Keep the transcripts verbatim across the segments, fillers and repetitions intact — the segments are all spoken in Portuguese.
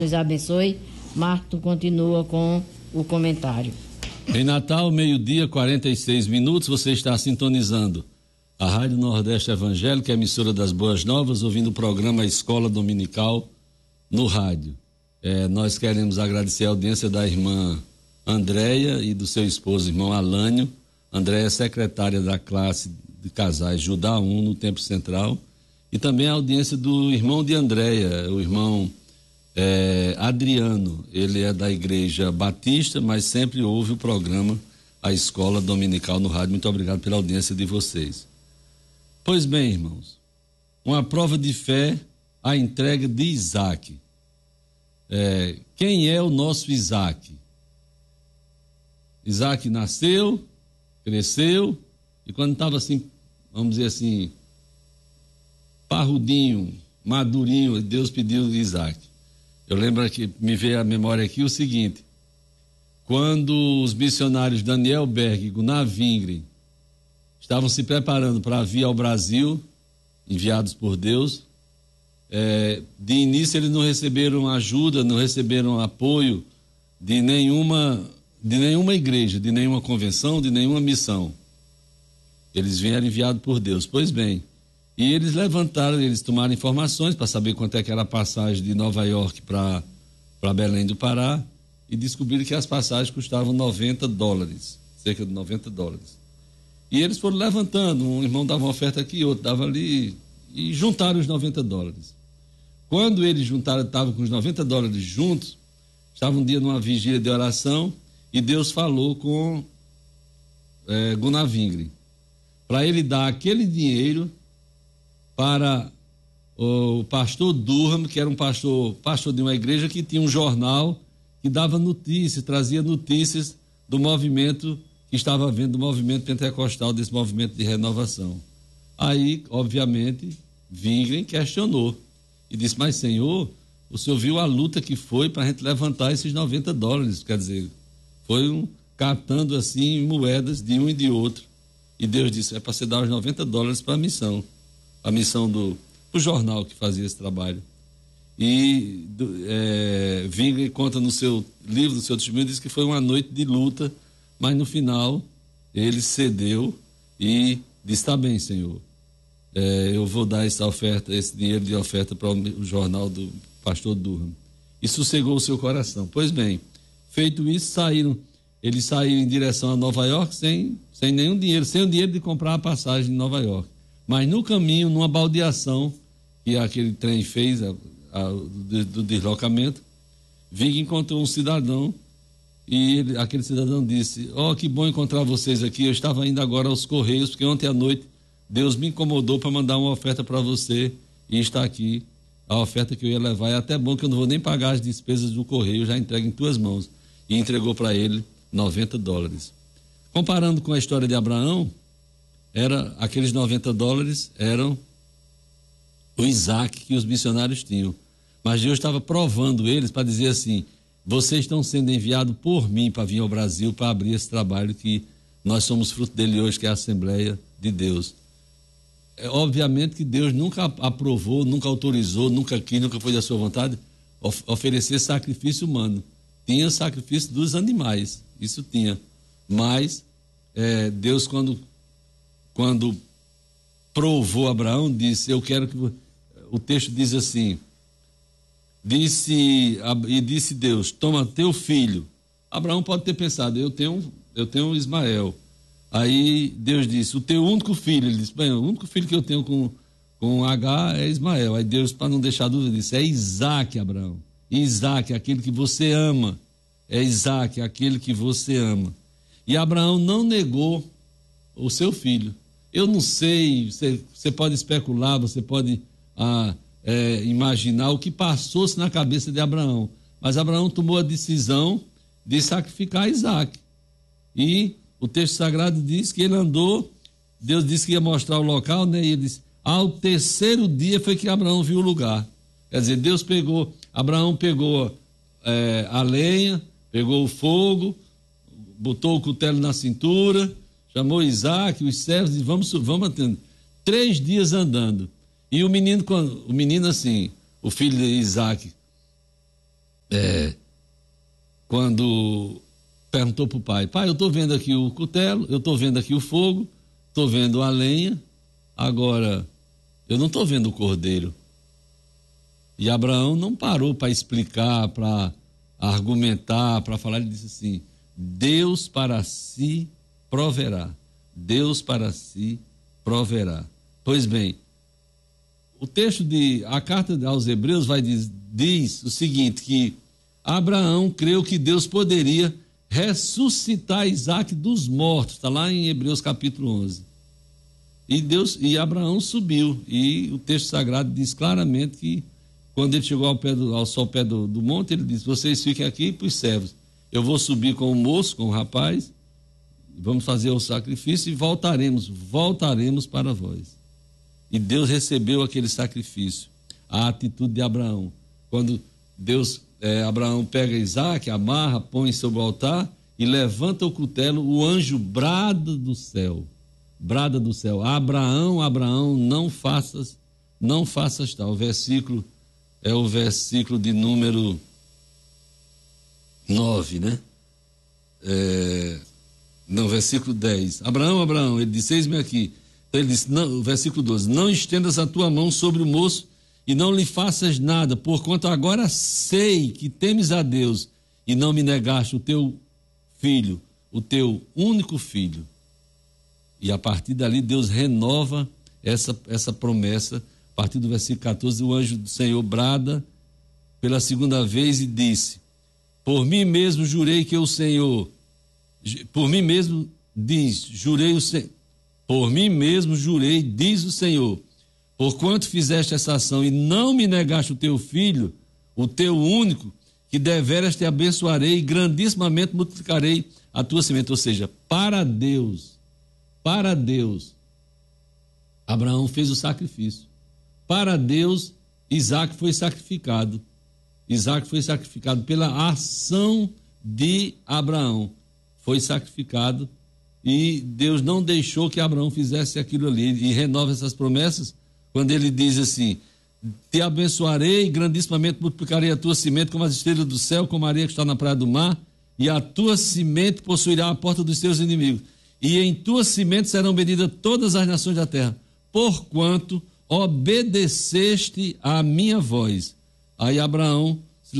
Deus abençoe. Marto continua com o comentário. Em Natal, meio-dia, quarenta e seis minutos, você está sintonizando a Rádio Nordeste Evangélica, emissora das Boas Novas, ouvindo o programa Escola Dominical no rádio. É, nós queremos agradecer a audiência da irmã Andréia e do seu esposo, irmão Alânio. Andréia é secretária da classe de casais Judá um no Tempo Central, e também a audiência do irmão de Andréia, o irmão É, Adriano. Ele é da Igreja Batista, mas sempre ouve o programa A Escola Dominical no rádio. Muito obrigado pela audiência de vocês. Pois bem, irmãos, uma prova de fé, a entrega de Isaac. É, quem é o nosso Isaac? Isaac nasceu, cresceu, e quando estava assim, vamos dizer assim, parrudinho, madurinho, Deus pediu Isaac. Eu lembro que me veio à memória aqui o seguinte: quando os missionários Daniel Berg e Gunnar Wingren estavam se preparando para vir ao Brasil, enviados por Deus, é, de início eles não receberam ajuda, não receberam apoio de nenhuma, de nenhuma igreja, de nenhuma convenção, de nenhuma missão. Eles vieram enviados por Deus. Pois bem, e eles levantaram, eles tomaram informações para saber quanto é que era a passagem de Nova York para para Belém do Pará, e descobriram que as passagens custavam noventa dólares, cerca de noventa dólares. E eles foram levantando, um irmão dava uma oferta aqui, outro dava ali, e juntaram os noventa dólares. Quando eles juntaram, estavam com os noventa dólares juntos, estavam um dia numa vigília de oração, e Deus falou com é, Gunnar Wingren, para ele dar aquele dinheiro para o pastor Durham, que era um pastor, pastor de uma igreja que tinha um jornal que dava notícias, trazia notícias do movimento que estava havendo, do movimento pentecostal, desse movimento de renovação. Aí, obviamente, Wingren questionou e disse: mas Senhor, o senhor viu a luta que foi para a gente levantar esses noventa dólares, quer dizer, foi um, catando assim moedas de um e de outro. E Deus disse: é para você dar os noventa dólares para a missão. A missão do, do jornal que fazia esse trabalho. E é, Wingren conta no seu livro, no seu testemunho, diz que foi uma noite de luta, mas no final ele cedeu e disse: tá bem, Senhor, é, eu vou dar essa oferta, esse dinheiro de oferta para o jornal do pastor Durham. E sossegou o seu coração. Pois bem, feito isso, saíram, eles saíram em direção a Nova York sem, sem nenhum dinheiro, sem o dinheiro de comprar a passagem de Nova York. Mas no caminho, numa baldeação que aquele trem fez, a, a, do, do deslocamento, Wingren encontrou um cidadão e ele, aquele cidadão disse: ó, oh, que bom encontrar vocês aqui, eu estava indo agora aos Correios, porque ontem à noite Deus me incomodou para mandar uma oferta para você, e está aqui a oferta que eu ia levar. É até bom que eu não vou nem pagar as despesas do Correio, já entrego em tuas mãos. E entregou para ele noventa dólares. Comparando com a história de Abraão, era, aqueles noventa dólares eram o Isaac que os missionários tinham. Mas Deus estava provando eles para dizer assim: vocês estão sendo enviados por mim para vir ao Brasil, para abrir esse trabalho que nós somos fruto dele hoje, que é a Assembleia de Deus. É, obviamente que Deus nunca aprovou, nunca autorizou, nunca quis, nunca foi da sua vontade of- oferecer sacrifício humano. Tinha sacrifício dos animais, isso tinha. Mas é, Deus, quando Quando provou Abraão, disse: eu quero que... O texto diz assim, disse, e disse Deus: toma teu filho. Abraão pode ter pensado: eu tenho, eu tenho Ismael. Aí Deus disse: o teu único filho. Ele disse: bem, o único filho que eu tenho com, com H é Ismael. Aí Deus, para não deixar dúvida, disse: é Isaac, Abraão. Isaac, aquele que você ama. É Isaac, aquele que você ama. E Abraão não negou o seu filho. Eu não sei, você, você pode especular, você pode ah, é, imaginar o que passou-se na cabeça de Abraão, mas Abraão tomou a decisão de sacrificar Isaac. E o texto sagrado diz que ele andou, Deus disse que ia mostrar o local, né? E ele disse: ao terceiro dia foi que Abraão viu o lugar. Quer dizer, Deus pegou, Abraão pegou é, a lenha, pegou o fogo, botou o cutelo na cintura, chamou Isaac, os servos, e vamos, vamos atender. Três dias andando. E o menino, o menino assim, o filho de Isaac, é, quando perguntou para o pai, pai, eu estou vendo aqui o cutelo, eu estou vendo aqui o fogo, estou vendo a lenha, agora eu não estou vendo o cordeiro. E Abraão não parou para explicar, para argumentar, para falar, ele disse assim, Deus para si proverá, Deus para si proverá. Pois bem, o texto de, a carta aos Hebreus vai diz, diz o seguinte, que Abraão creu que Deus poderia ressuscitar Isaac dos mortos, está lá em Hebreus capítulo onze. E Deus, e Abraão subiu, e o texto sagrado diz claramente que quando ele chegou ao, pé do, ao sol pé do, do monte, ele disse, vocês fiquem aqui para os servos, eu vou subir com o moço, com o rapaz, vamos fazer o sacrifício e voltaremos, voltaremos para vós. E Deus recebeu aquele sacrifício, a atitude de Abraão. Quando Deus, é, Abraão pega Isaac, amarra, põe sobre o altar e levanta o cutelo, o anjo brada do céu, brada do céu, Abraão, Abraão, não faças, não faças tal. O versículo é o versículo de número nove, né? É, não, versículo dez. Abraão, Abraão, ele disse, eis-me aqui. Então ele disse, não, versículo doze, não estendas a tua mão sobre o moço e não lhe faças nada, porquanto agora sei que temes a Deus e não me negaste o teu filho, o teu único filho. E a partir dali Deus renova essa, essa promessa. A partir do versículo catorze, o anjo do Senhor brada pela segunda vez e disse, por mim mesmo jurei que o Senhor, por mim mesmo diz, jurei o Senhor, por mim mesmo jurei, diz o Senhor, porquanto fizeste essa ação e não me negaste o teu filho, o teu único, que deveras te abençoarei e grandissimamente multiplicarei a tua semente. Ou seja, para Deus, para Deus, Abraão fez o sacrifício. Para Deus, Isaac foi sacrificado. Isaac foi sacrificado pela ação de Abraão. Foi sacrificado e Deus não deixou que Abraão fizesse aquilo ali. E renova essas promessas quando ele diz assim, te abençoarei, grandissimamente multiplicarei a tua semente como as estrelas do céu, como a areia que está na praia do mar, e a tua semente possuirá a porta dos teus inimigos. E em tua semente serão benditas todas as nações da terra, porquanto obedeceste à minha voz. Aí Abraão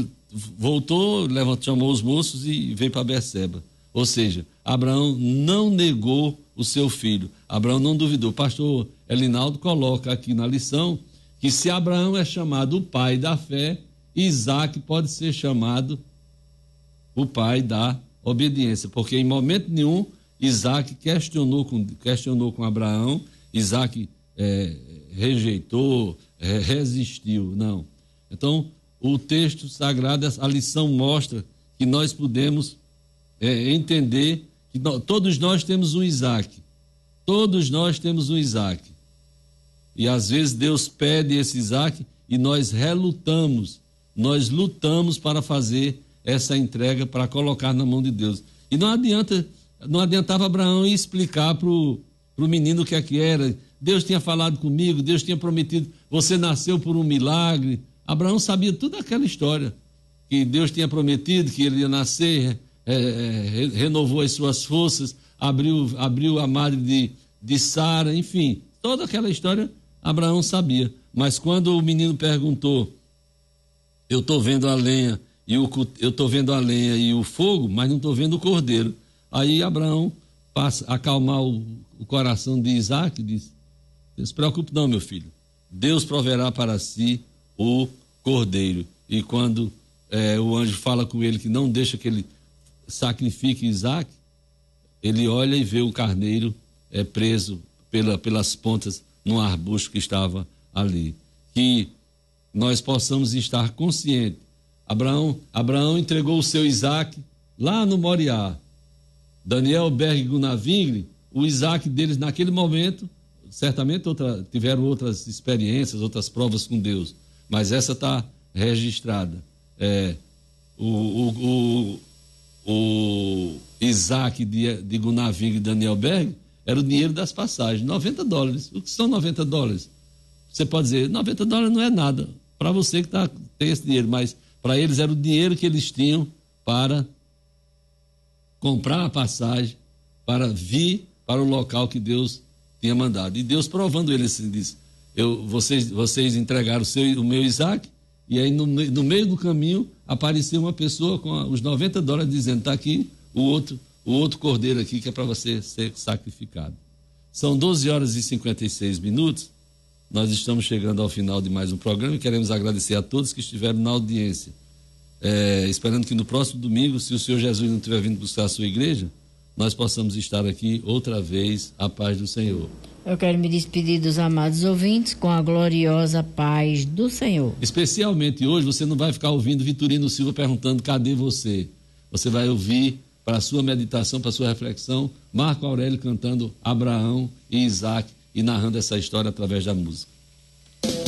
voltou, levantou, chamou os moços e veio para Berseba. Ou seja, Abraão não negou o seu filho. Abraão não duvidou. Pastor Elinaldo coloca aqui na lição que se Abraão é chamado o pai da fé, Isaac pode ser chamado o pai da obediência, porque em momento nenhum Isaac questionou com, questionou com Abraão, Isaac é, rejeitou, é, resistiu, não. Então, o texto sagrado, a lição mostra que nós podemos é, entender que nós, todos nós temos um Isaac, todos nós temos um Isaac, e às vezes Deus pede esse Isaac e nós relutamos, nós lutamos para fazer essa entrega, para colocar na mão de Deus. E não adianta, não adiantava Abraão ir explicar para o menino o que é que era. Deus tinha falado comigo, Deus tinha prometido, você nasceu por um milagre. Abraão sabia toda aquela história, que Deus tinha prometido que ele ia nascer, é, é, renovou as suas forças, abriu, abriu a madre de, de Sara, enfim, toda aquela história Abraão sabia. Mas quando o menino perguntou, eu estou vendo a lenha, e o, eu estou vendo a lenha e o fogo, mas não estou vendo o cordeiro. Aí Abraão passa a acalmar o, o coração de Isaac e diz, não se preocupe não, meu filho, Deus proverá para si o cordeiro. E quando é, o anjo fala com ele que não deixa que ele sacrifique Isaac, ele olha e vê o carneiro é, preso pela, pelas pontas num arbusto que estava ali. Que nós possamos estar conscientes. Abraão, Abraão entregou o seu Isaac lá no Moriá. Daniel Berg e Gunavingre, o Isaac deles naquele momento, certamente outra, tiveram outras experiências, outras provas com Deus, mas essa está registrada. É, o, o, o, o Isaac de, de Gunavingre e Daniel Berg era o dinheiro das passagens, noventa dólares. O que são noventa dólares? Você pode dizer, noventa dólares não é nada para você que tá, tem esse dinheiro, mas Para eles era o dinheiro que eles tinham para comprar a passagem, para vir para o local que Deus tinha mandado. E Deus provando eles, assim, disse, eu, vocês, vocês entregaram o, seu, o meu Isaac, e aí no, no meio do caminho apareceu uma pessoa com os noventa dólares dizendo, está aqui o outro, o outro cordeiro aqui que é para você ser sacrificado. São doze horas e cinquenta e seis minutos, nós estamos chegando ao final de mais um programa e queremos agradecer a todos que estiveram na audiência. É, esperando que no próximo domingo, se o Senhor Jesus não estiver vindo buscar a sua igreja, nós possamos estar aqui outra vez, a paz do Senhor. Eu quero me despedir dos amados ouvintes com a gloriosa paz do Senhor. Especialmente hoje, você não vai ficar ouvindo Vitorino Silva perguntando cadê você? Você vai ouvir, para a sua meditação, para a sua reflexão, Marco Aurélio cantando Abraão e Isaac e narrando essa história através da música.